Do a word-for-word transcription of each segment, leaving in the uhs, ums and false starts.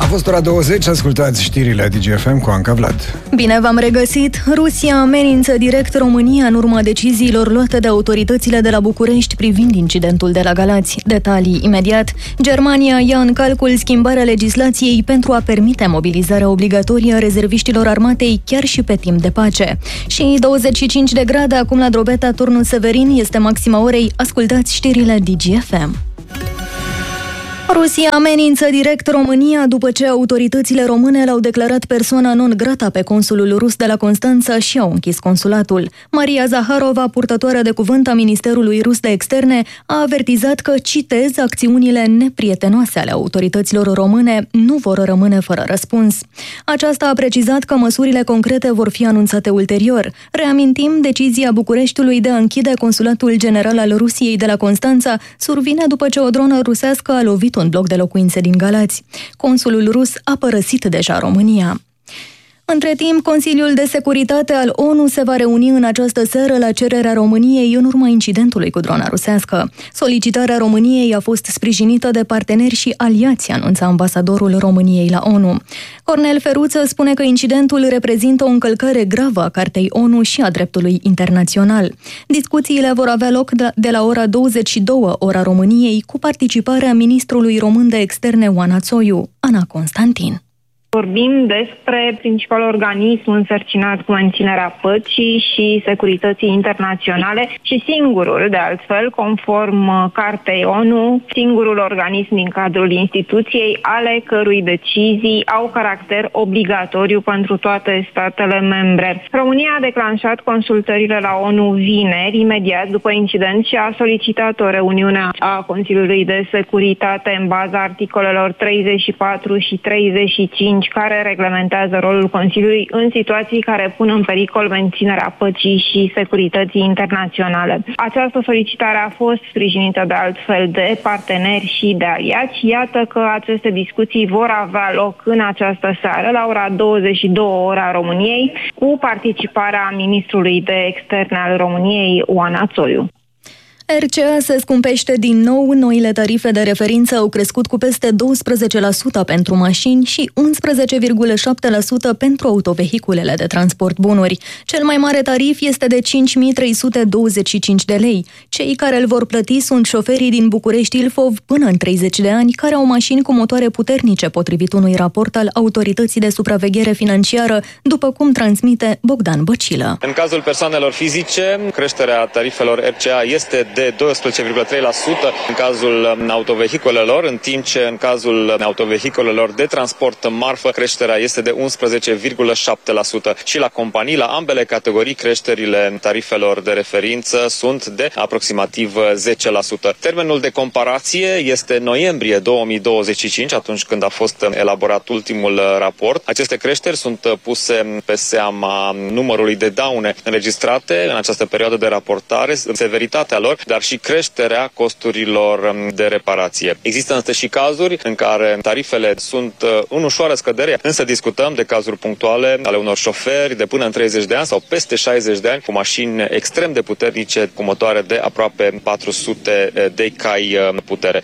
A fost ora douăzeci, ascultați știrile D G F M cu Anca Vlad. Bine v-am regăsit! Rusia amenință direct România în urma deciziilor luate de autoritățile de la București privind incidentul de la Galați. Detalii imediat. Germania ia în calcul schimbarea legislației pentru a permite mobilizarea obligatorie a rezerviștilor armatei chiar și pe timp de pace. Și douăzeci și cinci de grade acum la Drobeta, Turnul Severin, este maxima orei. Ascultați știrile D G F M. Rusia amenință direct România după ce autoritățile române l-au declarat persoana non grata pe consulul rus de la Constanța și au închis consulatul. Maria Zaharova, purtătoare de cuvânt a Ministerului Rus de Externe, a avertizat că, citez, acțiunile neprietenoase ale autorităților române nu vor rămâne fără răspuns. Aceasta a precizat că măsurile concrete vor fi anunțate ulterior. Reamintim, decizia Bucureștiului de a închide consulatul general al Rusiei de la Constanța survine după ce o dronă rusească a lovit un bloc de locuințe din Galați. Consulul rus a părăsit deja România. Între timp, Consiliul de Securitate al O N U se va reuni în această seară la cererea României în urma incidentului cu drona rusească. Solicitarea României a fost sprijinită de parteneri și aliați, anunța ambasadorul României la O N U. Cornel Feruță spune că incidentul reprezintă o încălcare gravă a Cartei O N U și a dreptului internațional. Discuțiile vor avea loc de la ora douăzeci și două, ora României, cu participarea ministrului român de externe Oana Țoiu. Ana Constantin. Vorbim despre principalul organism însărcinat cu menținerea păcii și securității internaționale și singurul, de altfel, conform Cartei O N U, singurul organism din cadrul instituției ale cărui decizii au caracter obligatoriu pentru toate statele membre. România a declanșat consultările la O N U vineri, imediat după incident, și a solicitat o reuniune a Consiliului de Securitate în baza articolelor treizeci și patru și treizeci și cinci care reglementează rolul Consiliului în situații care pun în pericol menținerea păcii și securității internaționale. Această solicitare a fost sprijinită de altfel de parteneri și de aliați. Iată că aceste discuții vor avea loc în această seară, la ora douăzeci și două, ora României, cu participarea ministrului de externe al României, Oana Țoiu. R C A se scumpește din nou, noile tarife de referință au crescut cu peste douăsprezece la sută pentru mașini și unsprezece virgulă șapte la sută pentru autovehiculele de transport bunuri. Cel mai mare tarif este de cinci mii trei sute douăzeci și cinci de lei. Cei care îl vor plăti sunt șoferii din București-Ilfov până în treizeci de ani, care au mașini cu motoare puternice, potrivit unui raport al Autorității de Supraveghere Financiară, după cum transmite Bogdan Băcilă. În cazul persoanelor fizice, creșterea tarifelor R C A este de doisprezece virgulă trei la sută în cazul autovehiculelor, în timp ce în cazul autovehiculelor de transport marfă creșterea este de unsprezece virgulă șapte la sută. Și la companii, la ambele categorii, creșterile tarifelor de referință sunt de aproximativ zece la sută. Termenul de comparație este noiembrie două mii douăzeci și cinci, atunci când a fost elaborat ultimul raport. Aceste creșteri sunt puse pe seama numărului de daune înregistrate în această perioadă de raportare, severitatea lor, dar și creșterea costurilor de reparație. Există însă și cazuri în care tarifele sunt în ușoară scădere, însă discutăm de cazuri punctuale ale unor șoferi de până în treizeci de ani sau peste șaizeci de ani cu mașini extrem de puternice, cu motoare de aproape patru sute de cai putere.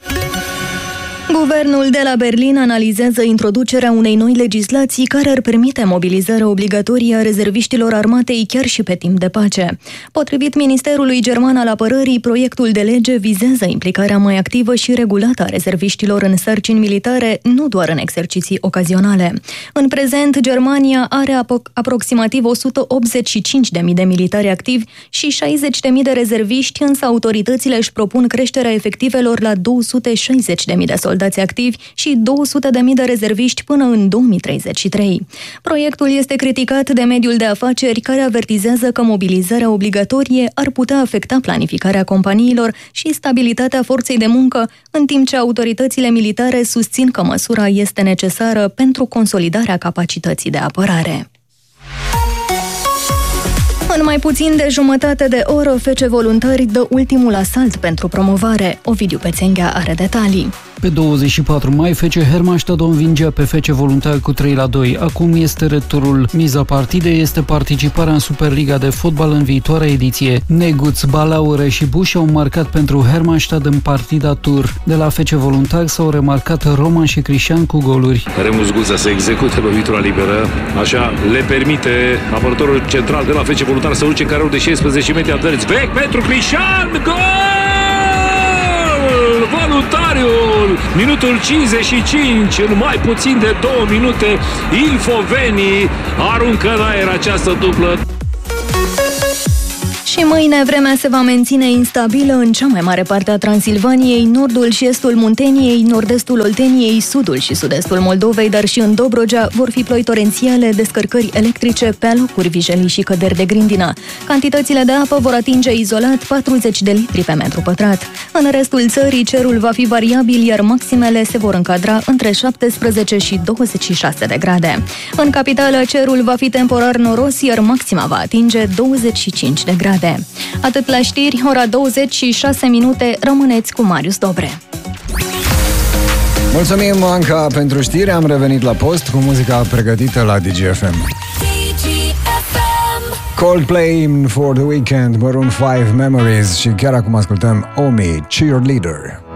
Guvernul de la Berlin analizează introducerea unei noi legislații care ar permite mobilizarea obligatorie a rezerviștilor armatei chiar și pe timp de pace. Potrivit Ministerului German al Apărării, proiectul de lege vizează implicarea mai activă și regulată a rezerviștilor în sarcini militare, nu doar în exerciții ocazionale. În prezent, Germania are ap- aproximativ o sută optzeci și cinci de mii de militari activi și șaizeci de mii de rezerviști, însă autoritățile își propun creșterea efectivelor la două sute șaizeci de mii de soldați activi și două sute de mii de rezerviști până în două mii treizeci și trei. Proiectul este criticat de mediul de afaceri, care avertizează că mobilizarea obligatorie ar putea afecta planificarea companiilor și stabilitatea forței de muncă, în timp ce autoritățile militare susțin că măsura este necesară pentru consolidarea capacității de apărare. În mai puțin de jumătate de oră, F C Voluntari dă ultimul asalt pentru promovare. Ovidiu Pețenghea are detalii. Pe douăzeci și patru mai, F C Hermannstadt o învingea pe F C Voluntari cu trei la doi. Acum este returul. Miza partidei este participarea în Superliga de fotbal în viitoarea ediție. Neguț, Balaure și Bush au marcat pentru Hermannstadt în partida tur. De la F C Voluntari s-au remarcat Roman și Crișan cu goluri. Remus Guța să execute lovitura liberă. Așa le permite apărătorul central de la F C Voluntari să urce în careul de șaisprezece metri adverți. Vechi pentru Crișan! Gol! Voluntariul! Minutul cincizeci și cinci, în mai puțin de două minute, Ilfoveni aruncă în aer această dublă. Și mâine vremea se va menține instabilă în cea mai mare parte a Transilvaniei, nordul și estul Munteniei, nord-estul Olteniei, sudul și sud-estul Moldovei, dar și în Dobrogea vor fi ploi torențiale, descărcări electrice, pe alocuri vijelii și căderi de grindină. Cantitățile de apă vor atinge izolat patruzeci de litri pe metru pătrat. În restul țării cerul va fi variabil, iar maximele se vor încadra între șaptesprezece și douăzeci și șase de grade. În capitală cerul va fi temporar noros, iar maxima va atinge douăzeci și cinci de grade. Atât la știri, ora douăzeci și șase minute, rămâneți cu Marius Dobre. Mulțumim, Anca, pentru știri. Am revenit la post cu muzica pregătită la D G F M. Coldplay for the Weekend, Maroon five Memories și chiar acum ascultăm Omi, Cheerleader.